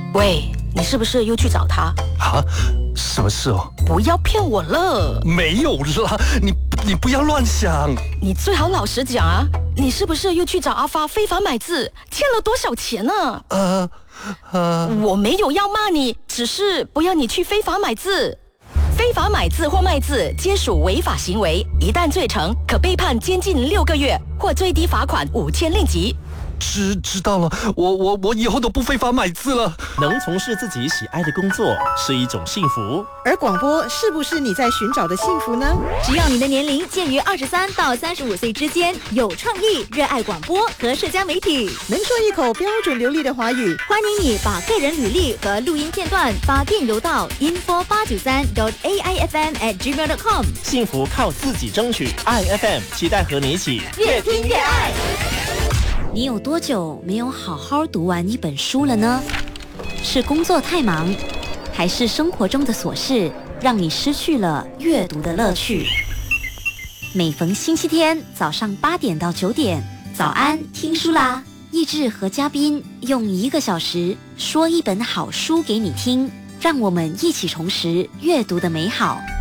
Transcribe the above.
喂，你是不是又去找他？ 啊，什么事哦？ 不要骗我了！ 没有啦，你不要乱想。 你最好老实讲啊，你是不是又去找阿发非法买字，欠了多少钱呢？我没有要骂你，只是不要你去非法买字。非法买字或卖字皆属违法行为，一旦罪成，可被判监禁6个月，或最低罚款5000令吉。 知道了，我以后都不非法买字了。 能从事自己喜爱的工作是一种幸福， 而广播是不是你在寻找的幸福呢？ 只要你的年龄介于23到35岁之间，有创意，热爱广播和社交媒体， 能说一口标准流利的华语， 欢迎你把个人履历和录音片段发电邮到 info893.aifm@gmail.com。 幸福靠自己争取。IFM 期待和你一起越听越爱。 你有多久没有好好读完一本书了呢？是工作太忙，还是生活中的琐事让你失去了阅读的乐趣？每逢星期天早上8点到9点，早安听书啦！益智和嘉宾用1个小时说一本好书给你听，让我们一起重拾阅读的美好。